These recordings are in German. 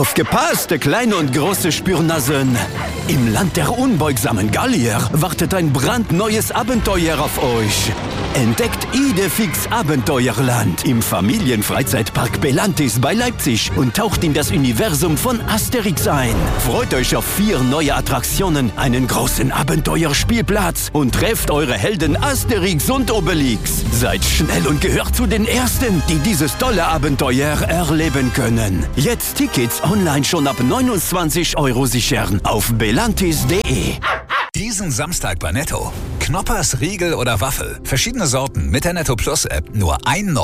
Aufgepasst, kleine und große Spürnasen! Im Land der unbeugsamen Gallier wartet ein brandneues Abenteuer auf euch. Entdeckt Idefix Abenteuerland im Familienfreizeitpark Belantis bei Leipzig und taucht in das Universum von Asterix ein. Freut euch auf 4 neue Attraktionen, einen großen Abenteuerspielplatz und trefft eure Helden Asterix und Obelix. Seid schnell und gehört zu den Ersten, die dieses tolle Abenteuer erleben können. Jetzt Tickets online schon ab 29 € sichern auf belantis.de. Diesen Samstag bei Netto. Knoppers, Riegel oder Waffel. Verschiedene Sorten mit der Netto Plus App. Nur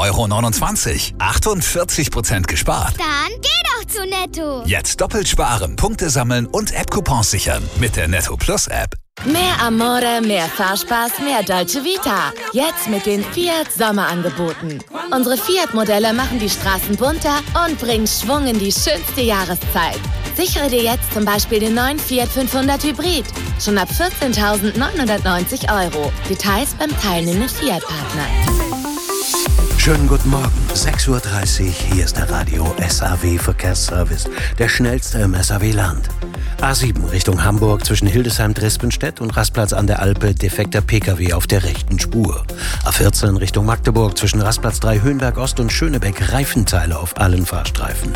1,29 €. 48% gespart. Dann geh doch zu Netto. Jetzt doppelt sparen, Punkte sammeln und App-Coupons sichern. Mit der Netto Plus App. Mehr Amore, mehr Fahrspaß, mehr Dolce Vita. Jetzt mit den Fiat Sommerangeboten. Unsere Fiat-Modelle machen die Straßen bunter und bringen Schwung in die schönste Jahreszeit. Sichere dir jetzt zum Beispiel den neuen Fiat 500 Hybrid. Schon ab 14.990 €. Details beim teilnehmenden Fiat-Partner. Schönen guten Morgen, 6:30 Uhr, hier ist der Radio SAW Verkehrsservice, der schnellste im SAW-Land. A7 Richtung Hamburg zwischen Hildesheim-Drespenstedt und Rastplatz an der Alpe, defekter Pkw auf der rechten Spur. A14 Richtung Magdeburg zwischen Rastplatz 3 Höhenberg Ost und Schönebeck, Reifenteile auf allen Fahrstreifen.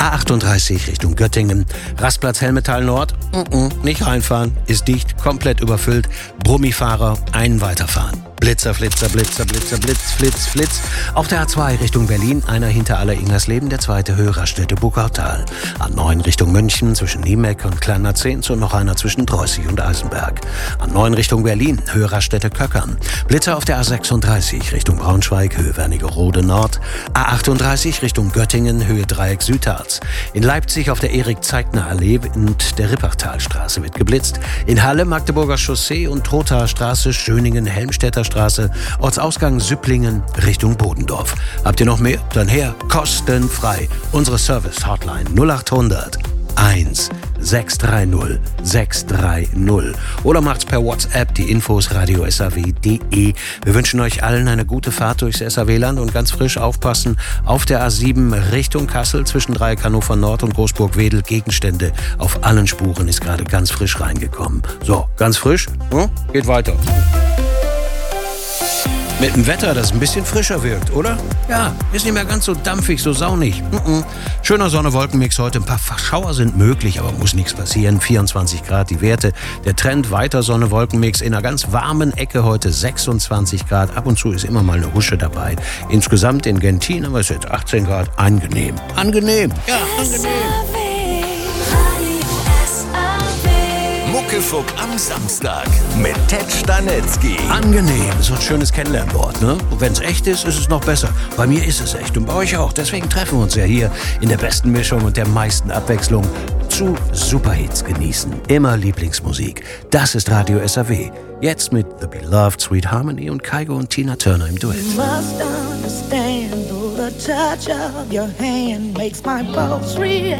A38 Richtung Göttingen, Rastplatz Helmetal Nord, nicht reinfahren, ist dicht, komplett überfüllt, Brummifahrer, einen weiterfahren. Blitzer, Flitzer, Blitzer, Blitzer, Blitz, Flitz, Flitz. Auf der A2 Richtung Berlin, einer hinter Aller-Ingersleben, der zweite Hörerstätte Buckautal. A9 Richtung München zwischen Niemeck und Kleinazens und noch einer zwischen Dreußig und Eisenberg. A9 Richtung Berlin, Hörerstätte Köckern. Blitzer auf der A36 Richtung Braunschweig, Höhe Wernigerode Nord. A38 Richtung Göttingen, Höhe Dreieck Südharz. In Leipzig auf der Erik-Zeigner-Allee und der Rippachtalstraße wird geblitzt. In Halle Magdeburger Chaussee und Trothaer Straße, Schöningen, Helmstedter Straße, Ortsausgang Süpplingen Richtung Bodendorf. Habt ihr noch mehr? Dann her, kostenfrei. Unsere Service-Hotline 0800 1 630 630 oder macht's per WhatsApp, die Infos radio.saw.de. Wir wünschen euch allen eine gute Fahrt durchs SAW-Land und ganz frisch aufpassen auf der A7 Richtung Kassel zwischen Dreieck Hannover Nord und Großburg-Wedel. Gegenstände auf allen Spuren ist gerade ganz frisch reingekommen. So, ganz frisch, geht weiter. Mit dem Wetter, das ein bisschen frischer wirkt, oder? Ja, ist nicht mehr ganz so dampfig, so saunig. Schöner Sonne-Wolken-Mix heute. Ein paar Schauer sind möglich, aber muss nichts passieren. 24 Grad die Werte. Der Trend weiter Sonne-Wolken-Mix in einer ganz warmen Ecke heute 26 Grad. Ab und zu ist immer mal eine Husche dabei. Insgesamt in Gentin haben wir es jetzt 18 Grad. Angenehm. Angenehm. Ja, angenehm. Muckefuck am Samstag mit Ted Stanetzky. Angenehm, so ein schönes Kennenlernwort, ne? Und wenn es echt ist, ist es noch besser. Bei mir ist es echt und bei euch auch. Deswegen treffen wir uns ja hier in der besten Mischung und der meisten Abwechslung zu Superhits genießen. Immer Lieblingsmusik. Das ist Radio SAW. Jetzt mit The Beloved, Sweet Harmony und Kygo und Tina Turner im Duett. You must understand, though the touch of your hand makes my pulse react.